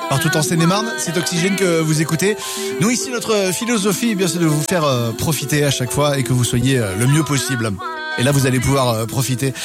Partout en Seine-et-Marne, c'est Oxygène que vous écoutez. Nous ici, notre philosophie, eh bien, c'est de vous faire profiter à chaque fois et que vous soyez le mieux possible. Et là, vous allez pouvoir profiter